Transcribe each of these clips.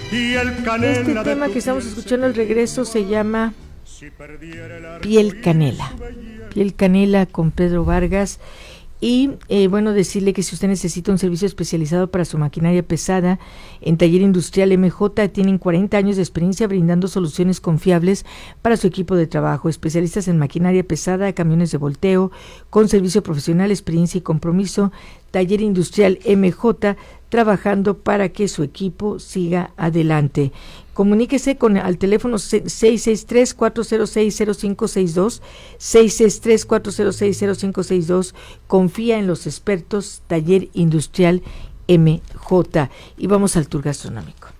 Este tema que estamos escuchando al regreso se llama Piel Canela. Piel Canela con Pedro Vargas. Y bueno, decirle que si usted necesita un servicio especializado para su maquinaria pesada, en Taller Industrial MJ tienen 40 años de experiencia brindando soluciones confiables para su equipo de trabajo. Especialistas en maquinaria pesada, camiones de volteo, con servicio profesional, experiencia y compromiso. Taller Industrial MJ, trabajando para que su equipo siga adelante. Comuníquese al teléfono 663-406-0562, 663-406-0562. Confía en los expertos Taller Industrial MJ. Y vamos al tour gastronómico.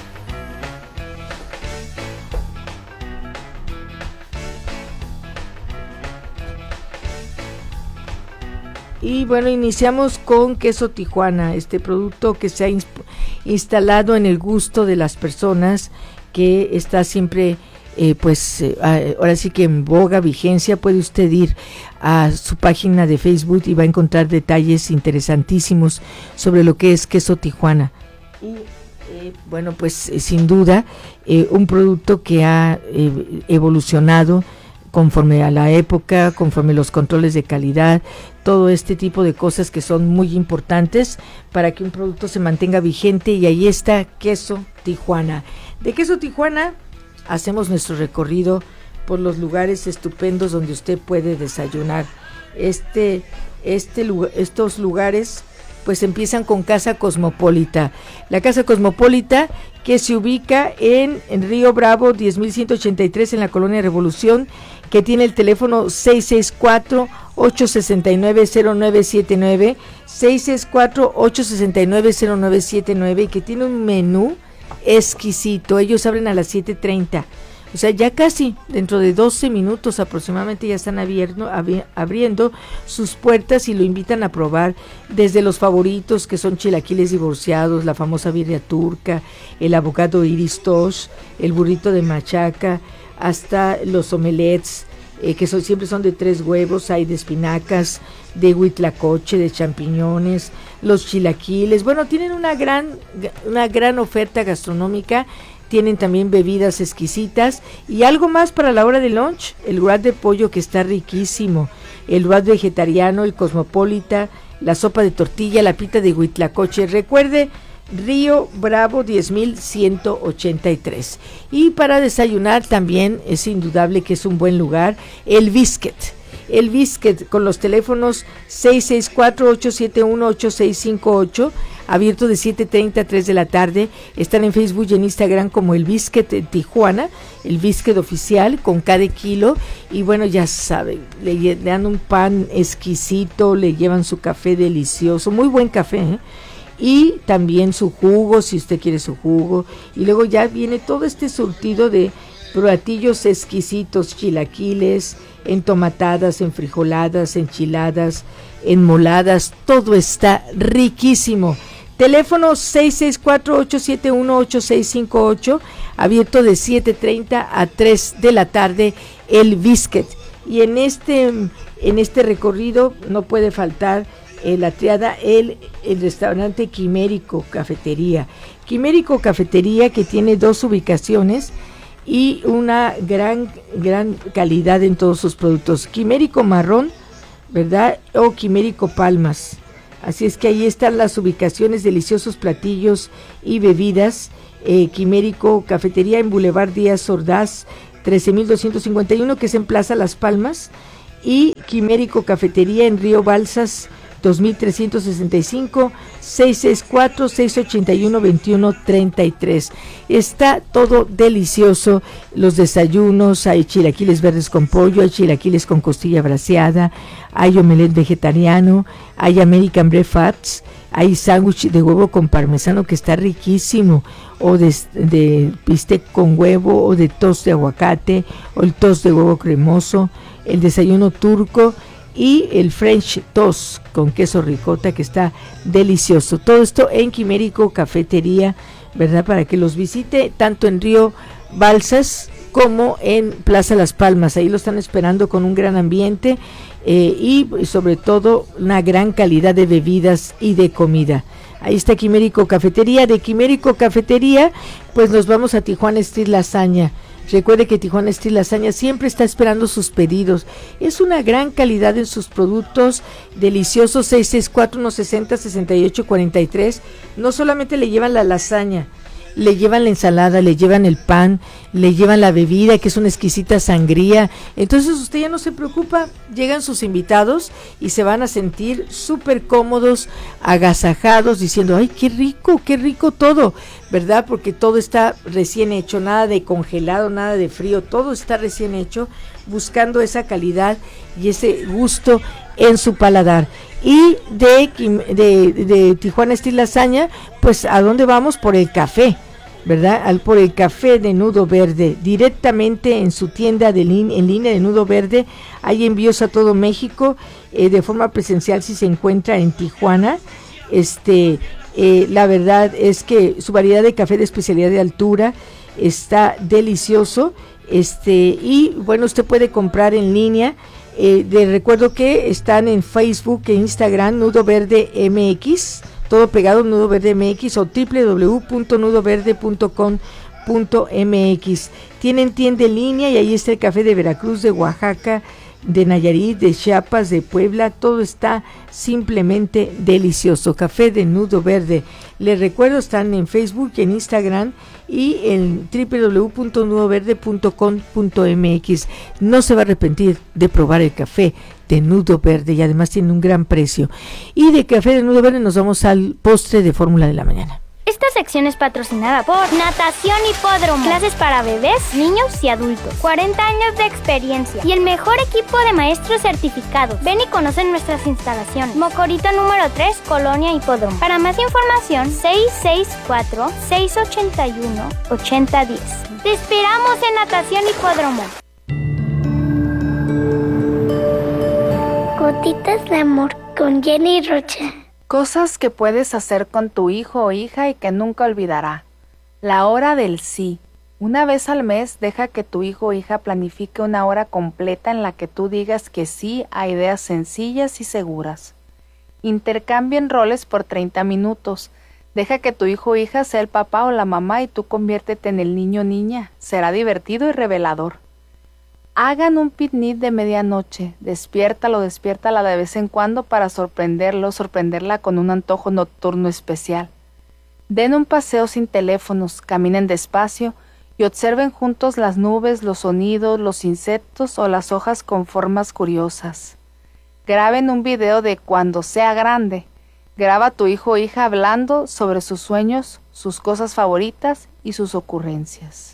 Y bueno, iniciamos con queso Tijuana, este producto que se ha instalado en el gusto de las personas, que está siempre, ahora sí que en boga, vigencia. Puede usted ir a su página de Facebook y va a encontrar detalles interesantísimos sobre lo que es queso Tijuana. Y bueno, pues sin duda, un producto que ha evolucionado conforme a la época, conforme los controles de calidad, todo este tipo de cosas que son muy importantes para que un producto se mantenga vigente. Y ahí está Queso Tijuana. De Queso Tijuana hacemos nuestro recorrido por los lugares estupendos donde usted puede desayunar. Estos lugares pues empiezan con Casa Cosmopolita. La Casa Cosmopolita, que se ubica en Río Bravo 10.183 en la Colonia Revolución, que tiene el teléfono 664-869-0979, 664-869-0979, y que tiene un menú exquisito. Ellos abren a las 7:30. O sea, ya casi dentro de 12 minutos aproximadamente ya están abriendo sus puertas y lo invitan a probar desde los favoritos, que son chilaquiles divorciados, la famosa birria turca, el avocado iris tosh, el burrito de machaca, hasta los omelets, que siempre son de 3 huevos, hay de espinacas, de huitlacoche, de champiñones, los chilaquiles. Bueno, tienen una gran oferta gastronómica. Tienen también bebidas exquisitas y algo más para la hora de lunch, el wrap de pollo que está riquísimo, el wrap vegetariano, el cosmopolita, la sopa de tortilla, la pita de huitlacoche. Recuerde, Río Bravo 10.183. Y para desayunar también es indudable que es un buen lugar, el Biscuit. El Biscuit con los teléfonos 664-871-8658, abierto de 7:30 a 3 de la tarde. Están en Facebook y en Instagram como el Biscuit Tijuana, el Biscuit oficial con cada kilo. Y bueno, ya saben, le dan un pan exquisito, le llevan su café delicioso, muy buen café, ¿eh? Y también su jugo, si usted quiere su jugo. Y luego ya viene todo este surtido de platillos exquisitos, chilaquiles, entomatadas, enfrijoladas, enchiladas, enmoladas, todo está riquísimo. Teléfono 664-871-8658, abierto de 7:30 a 3 de la tarde, el Biscuit. Y en este recorrido no puede faltar la triada, el restaurante Quimérico Cafetería. Quimérico Cafetería, que tiene 2 ubicaciones y una gran calidad en todos sus productos. Quimérico Marrón, ¿verdad? O Quimérico Palmas. Así es que ahí están las ubicaciones, deliciosos platillos y bebidas. Quimérico Cafetería en Boulevard Díaz Ordaz 13.251, que es en Plaza Las Palmas, y Quimérico Cafetería en Río Balsas 2365, 664-681-2133. Está todo delicioso, los desayunos, hay chilaquiles verdes con pollo, hay chilaquiles con costilla braseada, hay omelette vegetariano, hay American Breakfast, hay sándwich de huevo con parmesano que está riquísimo, o de bistec con huevo, o de toast de aguacate, o el toast de huevo cremoso, el desayuno turco y el French toast con queso ricota que está delicioso. Todo esto en Quimérico Cafetería, ¿verdad? Para que los visite tanto en Río Balsas como en Plaza Las Palmas. Ahí lo están esperando con un gran ambiente y sobre todo una gran calidad de bebidas y de comida. Ahí está Quimérico Cafetería. De Quimérico Cafetería, pues nos vamos a Tijuana Street Lasaña. Recuerde que Tijuana Street Lasaña siempre está esperando sus pedidos. Es una gran calidad en sus productos, deliciosos. 664-160-6843. No solamente le llevan la lasaña, le llevan la ensalada, le llevan el pan, le llevan la bebida, que es una exquisita sangría. Entonces usted ya no se preocupa, llegan sus invitados y se van a sentir súper cómodos, agasajados, diciendo, ay, qué rico todo, ¿verdad? Porque todo está recién hecho, nada de congelado, nada de frío, todo está recién hecho, buscando esa calidad y ese gusto en su paladar. Y de Tijuana Street Lasaña, pues ¿a dónde vamos? Por el café, ¿verdad? Por el café de Nudo Verde, directamente en su tienda en línea de Nudo Verde. Hay envíos a todo México, de forma presencial si se encuentra en Tijuana. La verdad es que su variedad de café de especialidad de altura está delicioso, y bueno, usted puede comprar en línea. Recuerdo que están en Facebook e Instagram, Nudo Verde MX, todo pegado, Nudo Verde MX, o www.nudoverde.com.mx. Tienen tienda en línea y ahí está el café de Veracruz, de Oaxaca, de Nayarit, de Chiapas, de Puebla. Todo está simplemente delicioso. Café de Nudo Verde. Les recuerdo, están en Facebook y en Instagram y en www.nudoverde.com.mx. No se va a arrepentir de probar el café de Nudo Verde, y además tiene un gran precio. Y de café de Nudo Verde nos vamos al postre de Fórmula de la Mañana. Esta sección es patrocinada por Natación Hipódromo. Clases para bebés, niños y adultos. 40 años de experiencia y el mejor equipo de maestros certificados. Ven y conoce nuestras instalaciones. Mocorito número 3, Colonia Hipódromo. Para más información, 664-681-8010. Te esperamos en Natación Hipódromo. Gotitas de amor con Jenny Rocha. Cosas que puedes hacer con tu hijo o hija y que nunca olvidará. La hora del sí. Una vez al mes, deja que tu hijo o hija planifique una hora completa en la que tú digas que sí a ideas sencillas y seguras. Intercambien roles por 30 minutos. Deja que tu hijo o hija sea el papá o la mamá y tú conviértete en el niño o niña. Será divertido y revelador. Hagan un picnic de medianoche. Despiértala de vez en cuando para sorprenderla con un antojo nocturno especial. Den un paseo sin teléfonos, caminen despacio y observen juntos las nubes, los sonidos, los insectos o las hojas con formas curiosas. Graben un video de cuando sea grande. Graba a tu hijo o hija hablando sobre sus sueños, sus cosas favoritas y sus ocurrencias.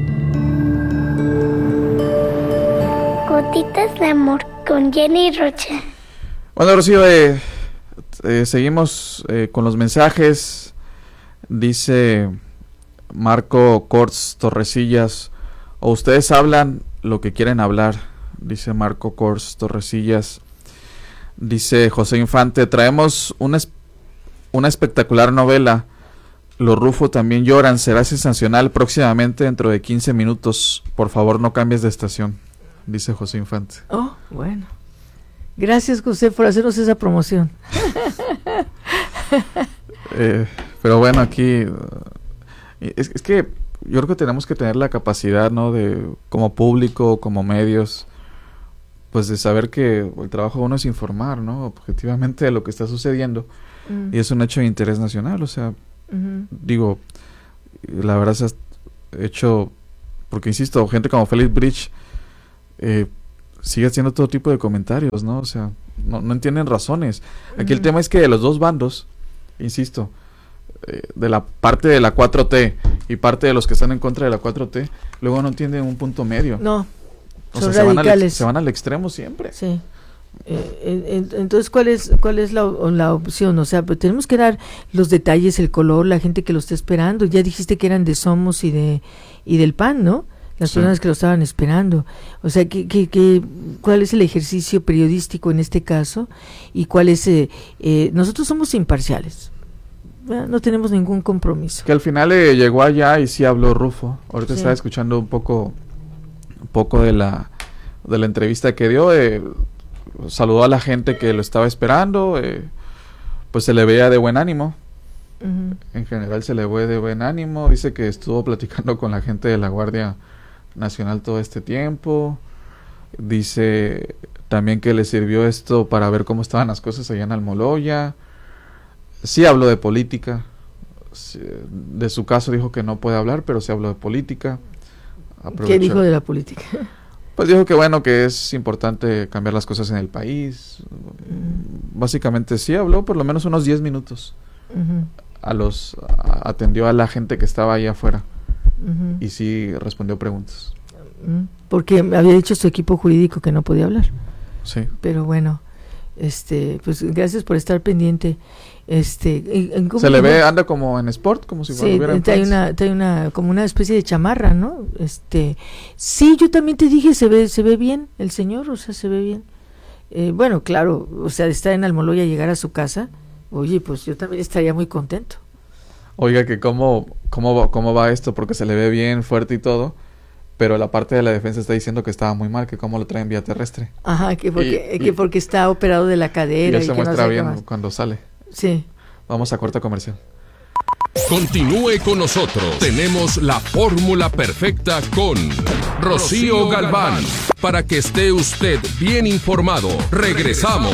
Gotitas de amor con Jenny Rocha. Bueno, Rocío, seguimos con los mensajes. Dice Marco Corts Torresillas, o ustedes hablan lo que quieren hablar. Dice Marco Corts Torresillas. Dice José Infante, traemos una espectacular novela. Los Rufo también lloran, será sensacional próximamente dentro de 15 minutos. Por favor, no cambies de estación. Dice José Infante. Oh, bueno. Gracias, José, por hacernos esa promoción. Pero bueno, aquí es que yo creo que tenemos que tener la capacidad, ¿no? De, como público, como medios, pues de saber que el trabajo de uno es informar, ¿no? Objetivamente de lo que está sucediendo. Y es un hecho de interés nacional, o sea, digo, la verdad se ha hecho, porque insisto, gente como Félix Bridge sigue haciendo todo tipo de comentarios, ¿no? O sea, no entienden razones. Aquí el tema es que de los dos bandos, insisto, de la parte de la 4T y parte de los que están en contra de la 4T, luego no entienden un punto medio. No, son radicales. Se van al extremo siempre. Sí. Entonces, ¿cuál es la opción? O sea, pues tenemos que dar los detalles, el color, la gente que lo está esperando. Ya dijiste que eran de Somos y del PAN, ¿no? Las personas que lo estaban esperando. O sea, ¿cuál es el ejercicio periodístico en este caso? Y cuál es... nosotros somos imparciales. No tenemos ningún compromiso. Que al final llegó allá y sí habló Rufo. Ahorita estaba escuchando un poco de la entrevista que dio. saludó a la gente que lo estaba esperando, pues se le veía de buen ánimo. En general se le ve de buen ánimo. Dice que estuvo platicando con la gente de la Guardia Nacional todo este tiempo. Dice también que le sirvió esto para ver cómo estaban las cosas allá en Almoloya. Sí habló de política. De su caso dijo que no puede hablar, pero sí habló de política. ¿Qué dijo de la política? Pues dijo que bueno, que es importante cambiar las cosas en el país. Básicamente sí habló por lo menos unos 10 minutos. Atendió a la gente que estaba ahí afuera. Y sí respondió preguntas. Porque había dicho su equipo jurídico que no podía hablar. Sí. Pero bueno, pues gracias por estar pendiente. Se le ve, anda como en sport, como si fuera en trae una como una especie de chamarra, ¿no? Sí, yo también te dije, se ve bien el señor, o sea, se ve bien. Bueno, claro, o sea, de estar en Almoloya, llegar a su casa, oye, pues yo también estaría muy contento. Oiga, que cómo va esto, porque se le ve bien, fuerte y todo, pero la parte de la defensa está diciendo que estaba muy mal, que cómo lo traen vía terrestre. Ajá, que porque está operado de la cadera. Y él se muestra bien cuando sale. Sí. Vamos a corte comercial. Continúe con nosotros. Tenemos la fórmula perfecta con Rocío Galván. Para que esté usted bien informado. Regresamos.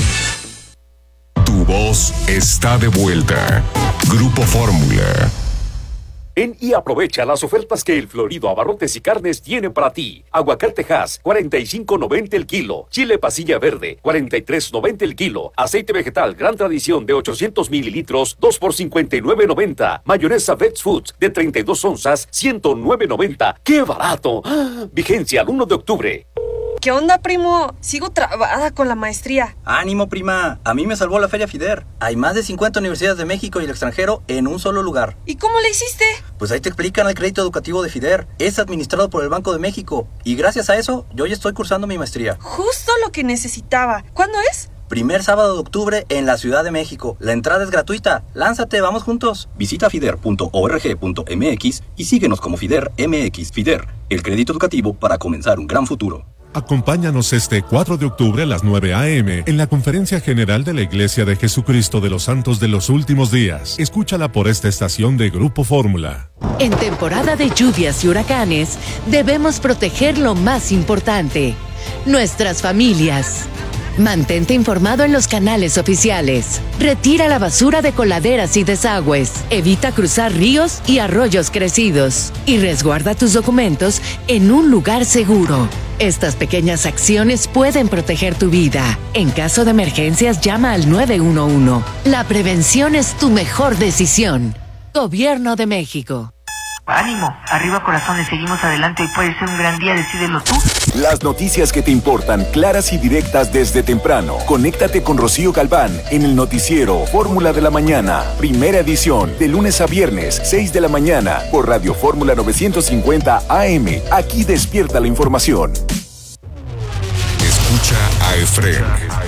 Tu voz está de vuelta. Grupo Fórmula. Ven y aprovecha las ofertas que el Florido Abarrotes y Carnes tiene para ti. Aguacate Hass, $45.90 el kilo. Chile pasilla verde, $43.90 el kilo. Aceite vegetal Gran Tradición de 800 mililitros, 2 por $59.90. Mayonesa Vets Foods de 32 onzas, $109.90. ¡Qué barato! ¡Ah! Vigencia al 1 de octubre. ¿Qué onda, primo? Sigo trabada con la maestría. Ánimo, prima. A mí me salvó la Feria FIDER. Hay más de 50 universidades de México y el extranjero en un solo lugar. ¿Y cómo le hiciste? Pues ahí te explican el crédito educativo de FIDER. Es administrado por el Banco de México. Y gracias a eso, yo ya estoy cursando mi maestría. Justo lo que necesitaba. ¿Cuándo es? Primer sábado de octubre en la Ciudad de México. La entrada es gratuita. Lánzate, vamos juntos. Visita fider.org.mx y síguenos como FIDER MX. FIDER, el crédito educativo para comenzar un gran futuro. Acompáñanos este 4 de octubre a las 9 a.m. en la Conferencia General de la Iglesia de Jesucristo de los Santos de los Últimos Días. Escúchala por esta estación de Grupo Fórmula. En temporada de lluvias y huracanes, debemos proteger lo más importante, nuestras familias. Mantente informado en los canales oficiales. Retira la basura de coladeras y desagües. Evita cruzar ríos y arroyos crecidos. Y resguarda tus documentos en un lugar seguro. Estas pequeñas acciones pueden proteger tu vida. En caso de emergencias, llama al 911. La prevención es tu mejor decisión. Gobierno de México. Ánimo, arriba corazones, seguimos adelante, hoy puede ser un gran día, decídelo tú. Las noticias que te importan, claras y directas desde temprano. Conéctate con Rocío Galván en el noticiero Fórmula de la Mañana, primera edición, de lunes a viernes, 6 de la mañana, por Radio Fórmula 950 AM. Aquí despierta la información. Escucha a Efren.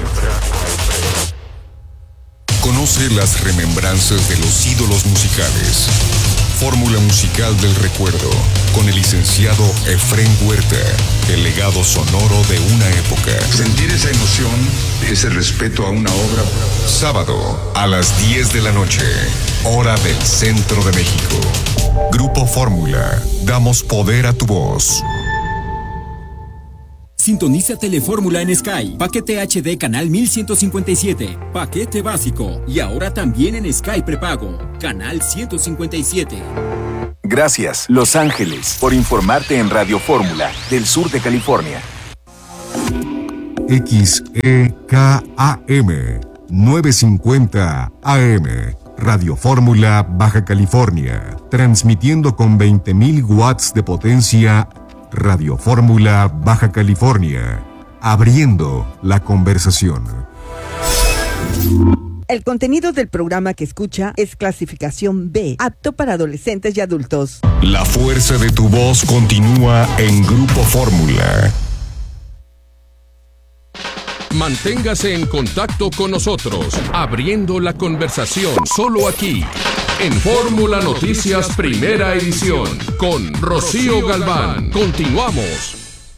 Conoce las remembranzas de los ídolos musicales. Fórmula musical del recuerdo, con el licenciado Efren Huerta, el legado sonoro de una época. Sentir esa emoción, ese respeto a una obra. Sábado, a las 10 de la noche, hora del centro de México. Grupo Fórmula, damos poder a tu voz. Sintoniza Telefórmula en Sky. Paquete HD canal 1157. Paquete básico. Y ahora también en Sky prepago. Canal 157. Gracias, Los Ángeles, por informarte en Radio Fórmula, del sur de California. XEKAM 950 AM. Radio Fórmula, Baja California. Transmitiendo con 20.000 watts de potencia. Radio Fórmula, Baja California, abriendo la conversación. El contenido del programa que escucha es clasificación B, apto para adolescentes y adultos. La fuerza de tu voz continúa en Grupo Fórmula. Manténgase en contacto con nosotros, abriendo la conversación, solo aquí, en Fórmula Noticias Primera Edición, con Rocío Galván. Continuamos.